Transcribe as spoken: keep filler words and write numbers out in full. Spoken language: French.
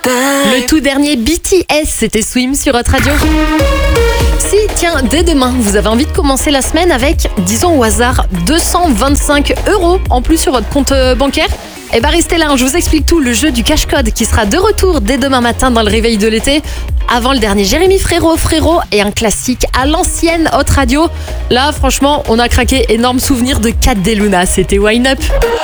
Le tout dernier B T S, c'était Swim sur Hot Radio. Si, tiens, dès demain, vous avez envie de commencer la semaine avec, disons au hasard, deux cent vingt-cinq euros en plus sur votre compte bancaire, eh ben restez là, je vous explique tout, le jeu du cache-code qui sera de retour dès demain matin dans le réveil de l'été. Avant le dernier Jérémy Frérot, Frérot et un classique à l'ancienne Hot Radio. Là, franchement, on a craqué, énorme souvenir de Cat Deluna, c'était Wine Up.